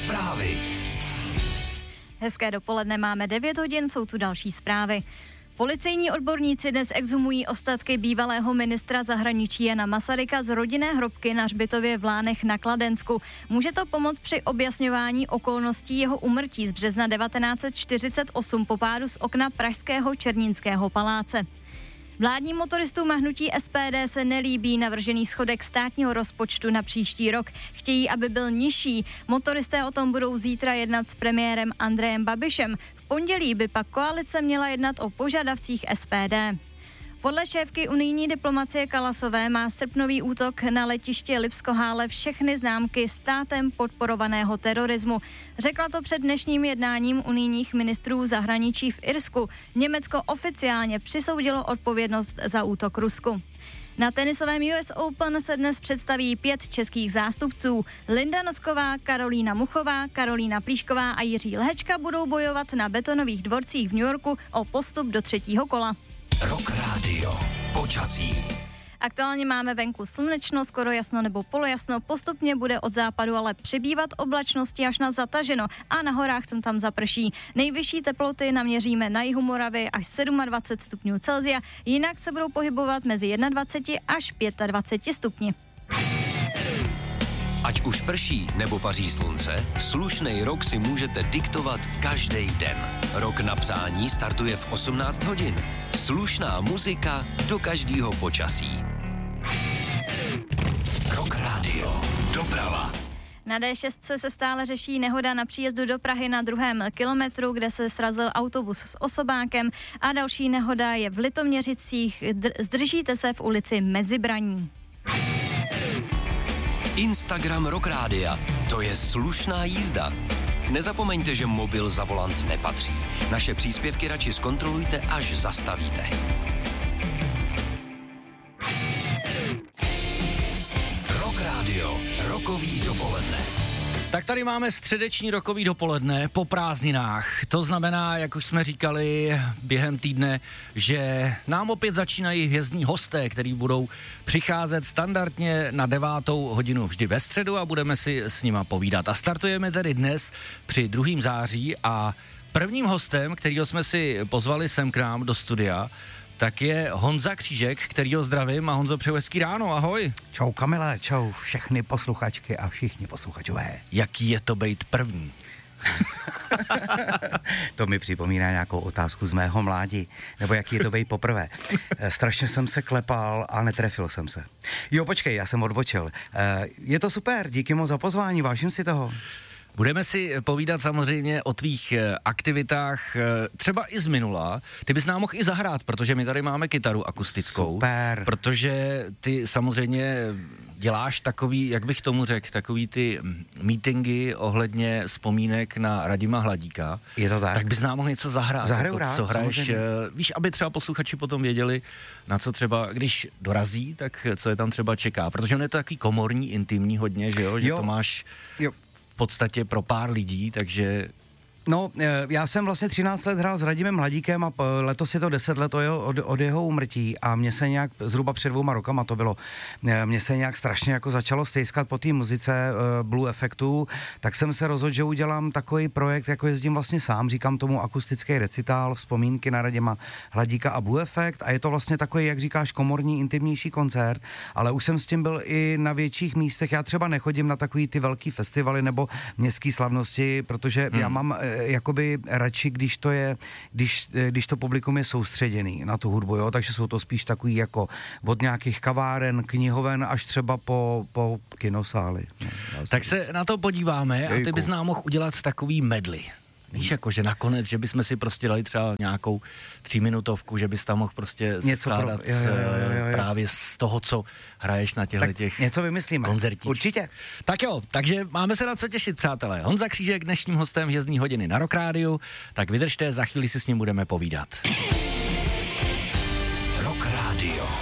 Zprávy. Hezké dopoledne, máme 9 hodin, jsou tu další zprávy. Policejní odborníci dnes exhumují ostatky bývalého ministra zahraničí Jana Masaryka z rodinné hrobky na hřbitově v Lánech na Kladensku. Může to pomoct při objasňování okolností jeho úmrtí z března 1948 po pádu z okna pražského Černínského paláce. Vládním motoristům a hnutí SPD se nelíbí navržený schodek státního rozpočtu na příští rok. Chtějí, aby byl nižší. Motoristé o tom budou zítra jednat s premiérem Andrejem Babišem. V pondělí by pak koalice měla jednat o požadavcích SPD. Podle šéfky unijní diplomacie Kalasové má srpnový útok na letiště Lipskohále všechny známky státem podporovaného terorismu. Řekla to před dnešním jednáním unijních ministrů zahraničí v Irsku. Německo oficiálně přisoudilo odpovědnost za útok Rusku. Na tenisovém US Open se dnes představí 5 českých zástupců. Linda Nosková, Karolína Muchová, Karolína Plíšková a Jiří Lehečka budou bojovat na betonových dvorcích v New Yorku o postup do 3. kola. Rock Radio. Počasí. Aktuálně máme venku slunečno, skoro jasno nebo polojasno, postupně bude od západu ale přibývat oblačnosti až na zataženo a na horách sem tam zaprší. Nejvyšší teploty naměříme na jihu Moravy až 27 stupňů Celsia, jinak se budou pohybovat mezi 21 až 25 stupni. Ať už prší nebo paří slunce, slušnej rok si můžete diktovat každý den. Rok na přání startuje v 18 hodin. Slušná muzika do každého počasí. Rock Radio. Doprava. Na D6 se stále řeší nehoda na příjezdu do Prahy na 2. kilometru, kde se srazil autobus s osobákem a další nehoda je v Litoměřicích. Zdržíte se v ulici Mezibraní. Instagram Rock Rádia. To je slušná jízda. Nezapomeňte, že mobil za volant nepatří. Naše příspěvky radši zkontrolujte, až zastavíte. Rock Radio. Rokový dopoledne. Tak tady máme středeční rokový dopoledne po prázdninách. To znamená, jak už jsme říkali během týdne, že nám opět začínají hvězdní hosté, který budou přicházet standardně na 9. hodinu vždy ve středu a budeme si s nima povídat. A startujeme tedy dnes při 2. září a prvním hostem, kterýho jsme si pozvali sem k nám do studia, tak je Honza Křížek, kterýho zdravím a Honzo, přeju hezký ráno, ahoj. Čau Kamile, čau všechny posluchačky a všichni posluchačové. Jaký je to být první? To mi připomíná nějakou otázku z mého mládí, nebo jaký je to být poprvé. Strašně jsem se klepal a netrefil jsem se. Jo, počkej, já jsem odbočil. Je to super, díky moc za pozvání, vážím si toho. Budeme si povídat samozřejmě o tvých aktivitách, třeba i z minula. Ty bys nám mohl i zahrát, protože my tady máme kytaru akustickou. Super. Protože ty samozřejmě děláš takový, jak bych tomu řekl, takový ty meetingy ohledně vzpomínek na Radima Hladíka. Je to tak. Tak bys nám mohl něco zahrát. Zahraju jako, rád, co hraješ, samozřejmě. víš, aby třeba posluchači potom věděli, na co třeba, když dorazí, tak co je tam třeba čeká. Protože on je to takový komorní, intimní hodně, že jo? Že to máš... Jo. V podstatě pro pár lidí, takže... No, já jsem vlastně 13 let hrál s Radimem Hladíkem a letos je to 10 let od jeho úmrtí a mě se nějak, zhruba před 2 rokama to bylo, mě se nějak strašně jako začalo stejskat po té muzice Blue Effectu, tak jsem se rozhodl, že udělám takový projekt, jako jezdím vlastně sám, říkám tomu akustický recitál, vzpomínky na Radima Hladíka a Blue Effect a je to vlastně takový, jak říkáš, komorní, intimnější koncert, ale už jsem s tím byl i na větších místech, já třeba nechodím na takový ty velký festivaly nebo městský slavnosti, protože já mám jakoby radši, když to publikum je soustředěný na tu hudbu, jo, takže jsou to spíš takový jako od nějakých kaváren, knihoven až třeba po kinosály. No, tak se na to podíváme a ty bys nám mohl udělat takový medley. Víš, jako, že nakonec, že bychom si prostě dali třeba nějakou 3minutovku, že bys tam mohl prostě skládat právě z toho, co hraješ na těch něco vymyslíme. Koncertíčích. Určitě. Tak jo, takže máme se na co těšit, přátelé. Honza Křížek, dnešním hostem Hvězdný hodiny na Rock Rádiu, tak vydržte, za chvíli si s ním budeme povídat.